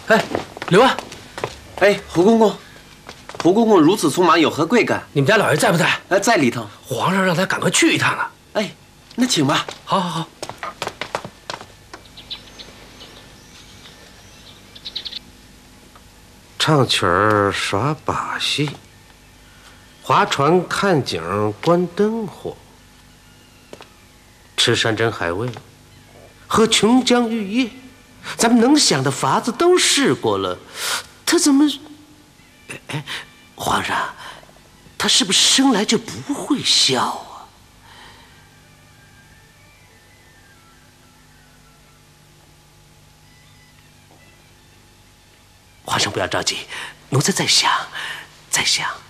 哎，刘安， 哎，胡公公，胡公公如此匆忙，有何贵干？ 你们家老爷在不在？ 在里头。 皇上让他赶快去一趟啊。 哎，那请吧。 好，好，好。 唱曲儿耍把戏，划船看景观灯火，吃山珍海味，喝琼浆玉液，咱们能想的法子都试过了，他怎么？哎，皇上，他是不是生来就不会笑啊？皇上不要着急，奴才在想，在想。